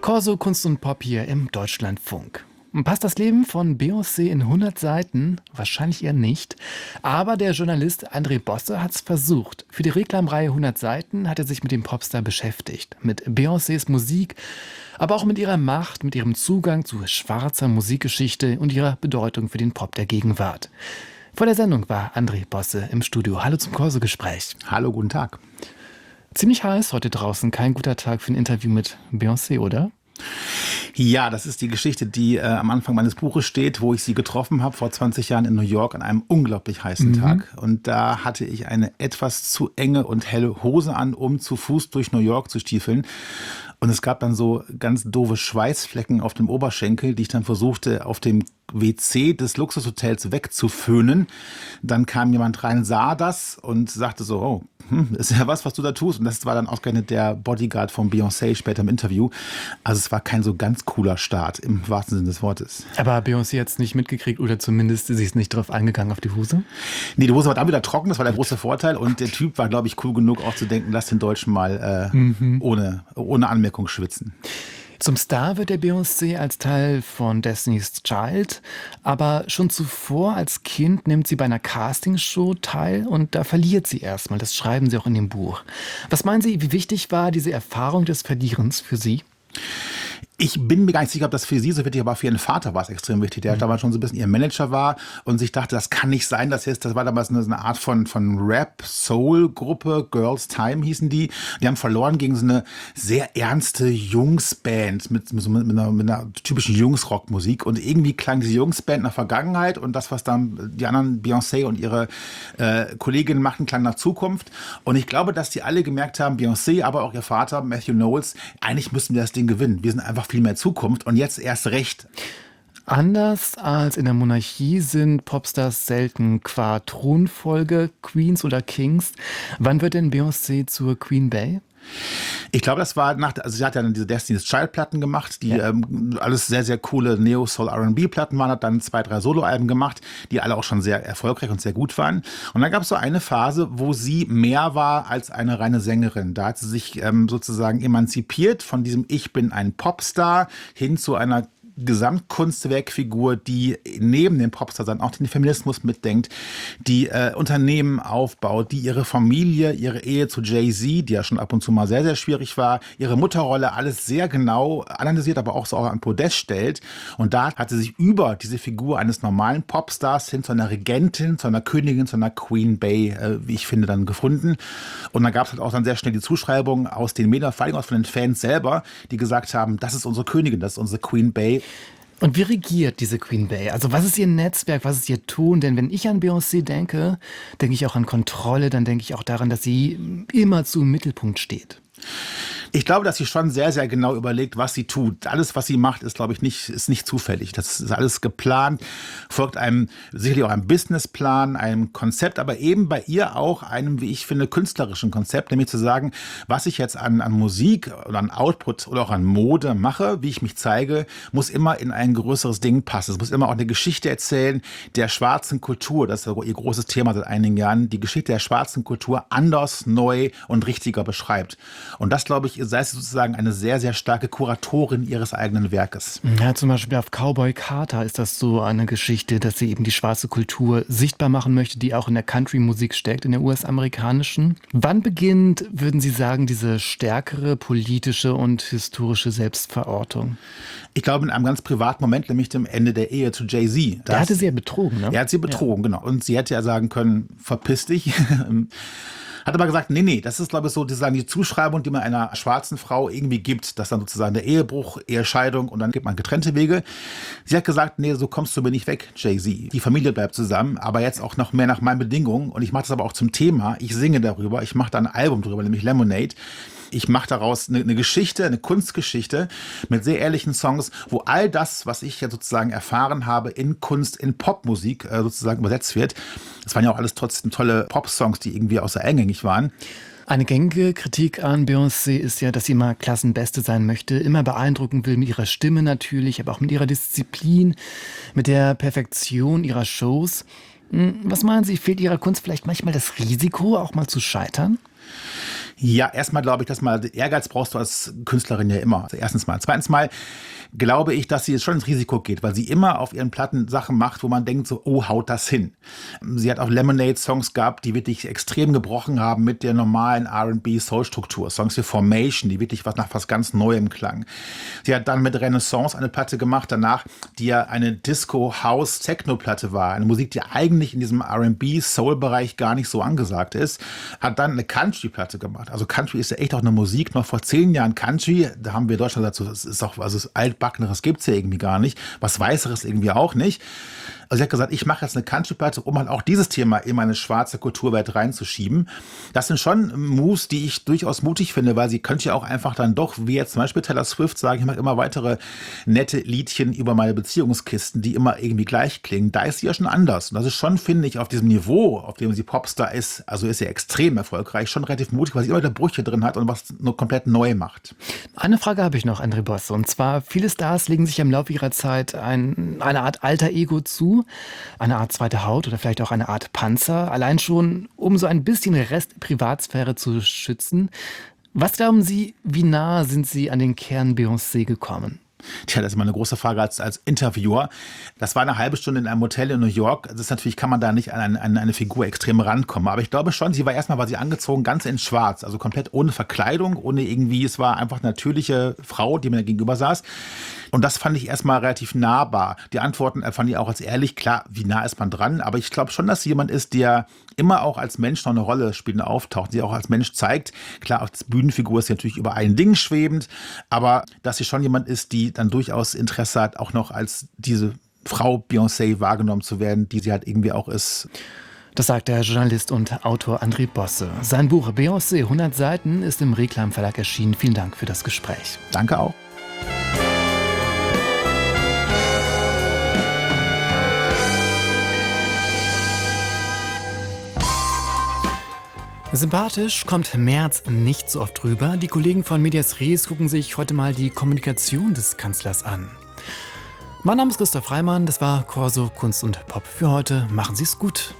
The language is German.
Corso Kunst und Pop hier im Deutschlandfunk. Passt das Leben von Beyoncé in 100 Seiten? Wahrscheinlich eher nicht. Aber der Journalist André Bosse hat es versucht. Für die Reklamreihe 100 Seiten hat er sich mit dem Popstar beschäftigt. Mit Beyoncés Musik, aber auch mit ihrer Macht, mit ihrem Zugang zu schwarzer Musikgeschichte und ihrer Bedeutung für den Pop der Gegenwart. Vor der Sendung war André Bosse im Studio. Hallo zum Corso-Gespräch. Hallo, guten Tag. Ziemlich heiß heute draußen. Kein guter Tag für ein Interview mit Beyoncé, oder? Ja, das ist die Geschichte, die am Anfang meines Buches steht, wo ich sie getroffen habe vor 20 Jahren in New York an einem unglaublich heißen Tag. Und da hatte ich eine etwas zu enge und helle Hose an, um zu Fuß durch New York zu stiefeln. Und es gab dann so ganz doofe Schweißflecken auf dem Oberschenkel, die ich dann versuchte, auf dem WC des Luxushotels wegzuföhnen. Dann kam jemand rein, sah das und sagte so, oh, ist ja was du da tust. Und das war dann ausgerechnet der Bodyguard von Beyoncé später im Interview. Also es war kein so ganz cooler Start im wahrsten Sinne des Wortes. Aber Beyoncé hat es nicht mitgekriegt oder zumindest sie ist nicht drauf eingegangen auf die Hose? Nee, die Hose war dann wieder trocken, das war der große Vorteil. Und der Typ war, glaube ich, cool genug auch zu denken, lass den Deutschen mal ohne Anmerkung schwitzen. Zum Star wird der Beyoncé als Teil von Destiny's Child, aber schon zuvor als Kind nimmt sie bei einer Castingshow teil und da verliert sie erstmal. Das schreiben Sie auch in dem Buch. Was meinen Sie, wie wichtig war diese Erfahrung des Verlierens für Sie? Ich bin mir gar nicht sicher, ob das für sie so wichtig war, aber für ihren Vater war es extrem wichtig, der damals schon so ein bisschen ihr Manager war und sich dachte, das kann nicht sein, das war damals eine Art von Rap-Soul-Gruppe, Girls Time hießen die. Die haben verloren gegen so eine sehr ernste Jungsband mit einer typischen Jungsrockmusik und irgendwie klang diese Jungsband nach Vergangenheit und das, was dann die anderen Beyoncé und ihre Kolleginnen machten, klang nach Zukunft. Und ich glaube, dass die alle gemerkt haben, Beyoncé, aber auch ihr Vater, Matthew Knowles, eigentlich müssten wir das Ding gewinnen. Wir sind einfach viel mehr Zukunft und jetzt erst recht. Anders als in der Monarchie sind Popstars selten qua Thronfolge Queens oder Kings. Wann wird denn Beyoncé zur Queen Bey? Ich glaube, das war also sie hat ja dann diese Destiny's Child Platten gemacht, die alles sehr, sehr coole Neo-Soul R&B Platten waren, hat dann 2, 3 Soloalben gemacht, die alle auch schon sehr erfolgreich und sehr gut waren. Und dann gab es so eine Phase, wo sie mehr war als eine reine Sängerin. Da hat sie sich sozusagen emanzipiert von diesem Ich bin ein Popstar hin zu einer Gesamtkunstwerkfigur, die neben dem Popstar dann auch den Feminismus mitdenkt, die Unternehmen aufbaut, die ihre Familie, ihre Ehe zu Jay-Z, die ja schon ab und zu mal sehr, sehr schwierig war, ihre Mutterrolle alles sehr genau analysiert, aber auch so an Podest stellt. Und da hat sie sich über diese Figur eines normalen Popstars hin zu einer Regentin, zu einer Königin, zu einer Queen Bey, wie ich finde, dann gefunden. Und dann gab es halt auch dann sehr schnell die Zuschreibungen aus den Medien, vor allem auch von den Fans selber, die gesagt haben, das ist unsere Königin, das ist unsere Queen Bey. Und wie regiert diese Queen Bey? Also was ist ihr Netzwerk, was ist ihr Tun? Denn wenn ich an Beyoncé denke, denke ich auch an Kontrolle, dann denke ich auch daran, dass sie immerzu im Mittelpunkt steht. Ich glaube, dass sie schon sehr, sehr genau überlegt, was sie tut. Alles, was sie macht, ist, glaube ich, nicht zufällig. Das ist alles geplant, folgt sicherlich auch einem Businessplan, einem Konzept, aber eben bei ihr auch einem, wie ich finde, künstlerischen Konzept, nämlich zu sagen, was ich jetzt an Musik oder an Output oder auch an Mode mache, wie ich mich zeige, muss immer in ein größeres Ding passen. Es muss immer auch eine Geschichte erzählen der schwarzen Kultur. Das ist ihr großes Thema seit einigen Jahren, die Geschichte der schwarzen Kultur anders, neu und richtiger beschreibt. Und das, glaube ich, sei es sozusagen eine sehr, sehr starke Kuratorin ihres eigenen Werkes. Ja, zum Beispiel auf Cowboy Carter ist das so eine Geschichte, dass sie eben die schwarze Kultur sichtbar machen möchte, die auch in der Country-Musik steckt, in der US-amerikanischen. Wann beginnt, würden Sie sagen, diese stärkere politische und historische Selbstverortung? Ich glaube, in einem ganz privaten Moment, nämlich dem Ende der Ehe zu Jay-Z. Er hatte sie ja betrogen, ne? Er hat sie betrogen, genau. Und sie hätte ja sagen können, verpiss dich. Hat aber gesagt, nee, das ist, glaube ich, so sozusagen die Zuschreibung, die man einer schwarzen Frau irgendwie gibt, dass dann sozusagen der Ehebruch, Ehescheidung und dann gibt man getrennte Wege. Sie hat gesagt, nee, so kommst du mir nicht weg, Jay-Z. Die Familie bleibt zusammen, aber jetzt auch noch mehr nach meinen Bedingungen und ich mache das aber auch zum Thema. Ich singe darüber, ich mache da ein Album drüber, nämlich Lemonade. Ich mache daraus eine Geschichte, eine Kunstgeschichte mit sehr ehrlichen Songs, wo all das, was ich ja sozusagen erfahren habe in Kunst, in Popmusik sozusagen übersetzt wird. Das waren ja auch alles trotzdem tolle Pop-Songs, die irgendwie außer eingängig waren. Eine gängige Kritik an Beyoncé ist ja, dass sie immer Klassenbeste sein möchte, immer beeindrucken will mit ihrer Stimme natürlich, aber auch mit ihrer Disziplin, mit der Perfektion ihrer Shows. Was meinen Sie, fehlt ihrer Kunst vielleicht manchmal das Risiko, auch mal zu scheitern? Ja, erstmal glaube ich, dass mal Ehrgeiz brauchst du als Künstlerin ja immer. Also erstens mal. Zweitens mal glaube ich, dass sie jetzt schon ins Risiko geht, weil sie immer auf ihren Platten Sachen macht, wo man denkt so, oh, haut das hin. Sie hat auch Lemonade-Songs gehabt, die wirklich extrem gebrochen haben mit der normalen R&B-Soul-Struktur. Songs wie Formation, die wirklich nach was ganz Neuem klang. Sie hat dann mit Renaissance eine Platte gemacht, danach, die ja eine Disco-House-Techno-Platte war. Eine Musik, die eigentlich in diesem R&B-Soul-Bereich gar nicht so angesagt ist. Hat dann eine Country-Platte gemacht. Also Country ist ja echt auch eine Musik. Noch vor 10 Jahren Country, da haben wir in Deutschland dazu, das ist auch, also das Altbackeneres gibt's ja irgendwie gar nicht. Was Weißeres irgendwie auch nicht. Also sie hat gesagt, ich mache jetzt eine Country-Platte, um halt auch dieses Thema in meine schwarze Kulturwelt reinzuschieben. Das sind schon Moves, die ich durchaus mutig finde, weil sie könnte ja auch einfach dann doch, wie jetzt zum Beispiel Taylor Swift, sagen, ich mache immer weitere nette Liedchen über meine Beziehungskisten, die immer irgendwie gleich klingen. Da ist sie ja schon anders. Und das ist schon, finde ich, auf diesem Niveau, auf dem sie Popstar ist, also ist sie extrem erfolgreich, schon relativ mutig, weil sie immer wieder Brüche drin hat und was nur komplett neu macht. Eine Frage habe ich noch, André Bosse. Und zwar, viele Stars legen sich im Laufe ihrer Zeit eine Art alter Ego zu, eine Art zweite Haut oder vielleicht auch eine Art Panzer, allein schon, um so ein bisschen Rest Privatsphäre zu schützen. Was glauben Sie, wie nah sind Sie an den Kern Beyoncé gekommen? Tja, das ist immer eine große Frage als Interviewer. Das war eine halbe Stunde in einem Hotel in New York. Das ist natürlich, kann man da nicht an eine Figur extrem rankommen. Aber ich glaube schon, war sie angezogen ganz in schwarz. Also komplett ohne Verkleidung, ohne irgendwie, es war einfach eine natürliche Frau, die mir da gegenüber saß. Und das fand ich erstmal relativ nahbar. Die Antworten fand ich auch als ehrlich. Klar, wie nah ist man dran? Aber ich glaube schon, dass sie jemand ist, der immer auch als Mensch noch eine Rolle spielt und auftaucht, sie auch als Mensch zeigt. Klar, als Bühnenfigur ist sie natürlich über allen Dingen schwebend, aber dass sie schon jemand ist, die dann durchaus Interesse hat, auch noch als diese Frau Beyoncé wahrgenommen zu werden, die sie halt irgendwie auch ist. Das sagt der Journalist und Autor André Bosse. Sein Buch Beyoncé 100 Seiten ist im Reklam Verlag erschienen. Vielen Dank für das Gespräch. Danke auch. Sympathisch kommt Merz nicht so oft rüber. Die Kollegen von Medias Res gucken sich heute mal die Kommunikation des Kanzlers an. Mein Name ist Christoph Reimann, das war Corso Kunst und Pop für heute. Machen Sie es gut.